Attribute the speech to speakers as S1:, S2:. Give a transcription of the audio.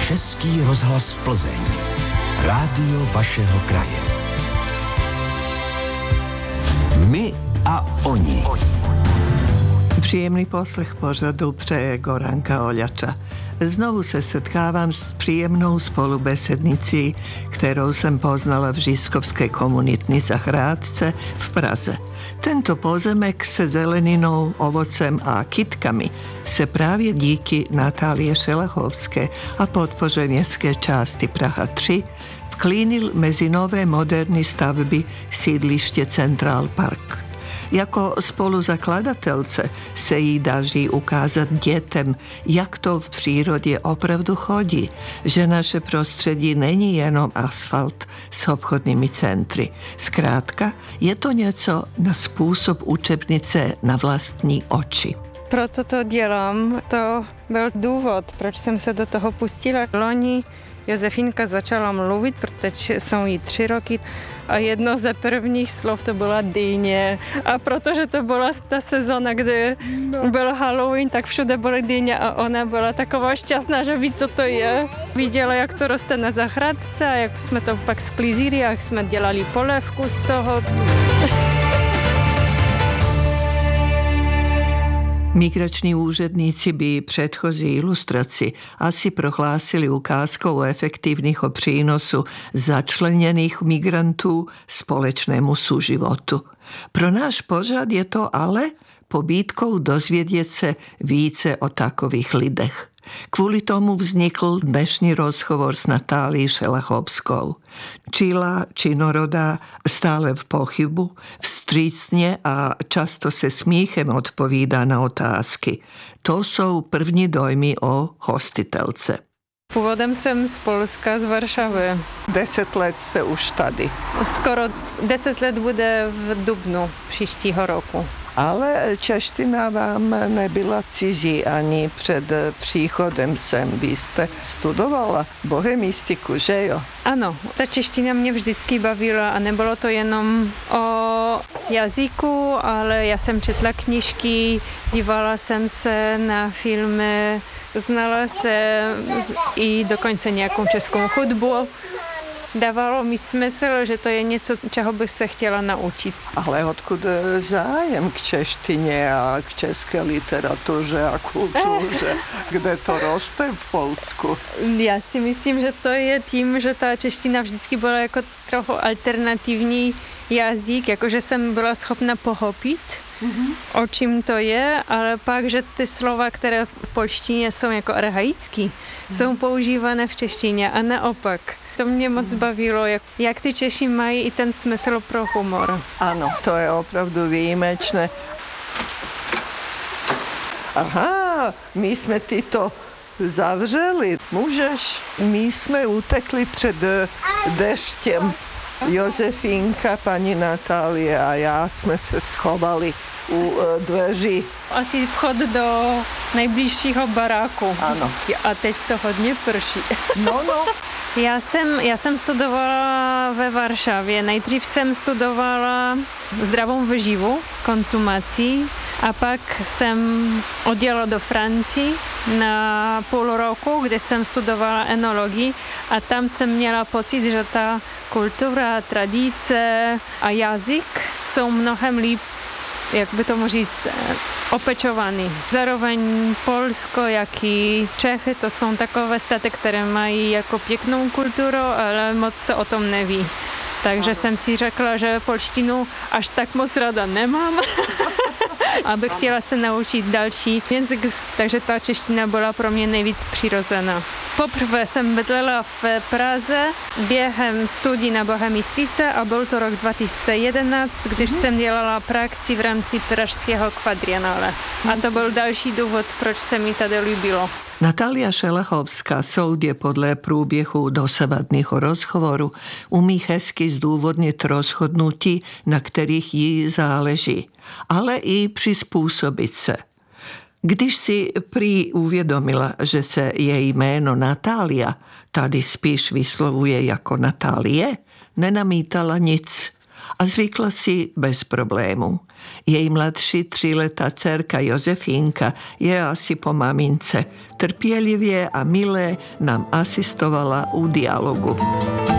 S1: Český rozhlas Plzeň. Rádio vašeho kraje. My a oni.
S2: Příjemný poslech pořadu přeje Goranka Oljača. Znovu se setkávám s příjemnou spolubesednicí, kterou jsem poznala v Žiskovské komunitní zahrádce v Praze. Tento pozemek se zeleninou, ovocem a kytkami se právě díky Natálie Šelachovské a podpoře městské části Praha 3 vklínil mezi nové moderní stavby sídliště Central Park. Jako spoluzakladatelce se jí daří ukázat dětem, jak to v přírodě opravdu chodí, že naše prostředí není jenom asfalt s obchodními centry. Zkrátka, je to něco na způsob učebnice na vlastní oči.
S3: Proto to dělám, to byl důvod, proč jsem se do toho pustila. Loni Josefinka začala mluvit, protože jsou jí 3 roky a jedno ze prvních slov to byla dýně. A protože to byla ta sezóna, kdy byl Halloween, tak všude byly dýně a ona byla taková šťastná, že ví, co to je. Viděla, jak to roste na zahradce a jak jsme to pak sklízili, jak jsme dělali polévku z toho.
S2: Migrační úředníci by předchozí ilustraci asi prohlásili ukázkou efektivního přínosu začleněných migrantů společnému súživotu. Pro náš pořad je to ale pobídkou dozvědět se více o takových lidech. Kvůli tomu vznikl dnešní rozhovor s Natálií Šelachovskou. Čilá, činorodá, stále v pochybu, vstřícně a často se smíchem odpovídá na otázky. To jsou první dojmy o hostitelce.
S3: Původem jsem z Polska, z Varšavy.
S2: 10 let jste už tady.
S3: Skoro 10 let bude v dubnu příštího roku.
S2: Ale čeština vám nebyla cizí ani před příchodem sem. Vy jste studovala bohemistiku, že jo?
S3: Ano, ta čeština mě vždycky bavila a nebylo to jenom o jazyku, ale já jsem četla knížky, dívala jsem se na filmy, znala jsem i dokonce nějakou českou hudbu. Dávalo mi smysl, že to je něco, čeho bych se chtěla naučit.
S2: Ale odkud zájem k češtině a k české literatuře a kultuře? Kde to roste v Polsku?
S3: Já si myslím, že to je tím, že ta čeština vždycky byla jako trochu alternativní jazyk, jakože jsem byla schopna pochopit, o čím to je, ale pak, že ty slova, které v polštině jsou jako archaické, jsou používané v češtině a naopak. To mě moc bavilo, jak ty Češi mají i ten smysl pro humor.
S2: Ano, to je opravdu výjimečné. Aha, my jsme ty to zavřeli. Můžeš? My jsme utekli před deštěm. Josefinka, paní Natálie a já jsme se schovali u dveří.
S3: Asi vchod do nejbližšího baráku.
S2: Ano.
S3: A teď to hodně prší.
S2: No.
S3: Já jsem studovala ve Varšavě. Nejdřív jsem studovala zdravou výživu, konzumací a pak jsem odjela do Francii na půl roku, kde jsem studovala enologii a tam jsem měla pocit, že ta kultura, tradice a jazyk jsou mnohem líp, jak by to mohli říct, opečovaný. Zároveň Polsko, jak i Čechy, to jsou takové státy, které mají jako pěknou kulturu, ale moc se o tom neví. Takže jsem si řekla, že polštinu až tak moc ráda nemám, aby chtěla se naučit další jazyk, takže ta čeština byla pro mě nejvíc přirozená. Poprvé jsem bydlela v Praze během studií na bohemistice a byl to rok 2011, když jsem dělala praxi v rámci pražského kvadrienále. A to byl další důvod, proč se mi tady líbilo.
S2: Natália Šelachovská soudě podle průběhu dosavadného rozhovoru umí hezky zdůvodnit rozhodnutí, na kterých jí záleží, ale i přizpůsobit se. Když si prý uvědomila, že se její jméno Natália tady spíš vyslovuje jako Natálie, nenamítala nic. a zvykla si bez problému. Jej mladší 3letá dcerka Josefínka je asi po mamince. Trpělivě a milé nám asistovala u dialogu.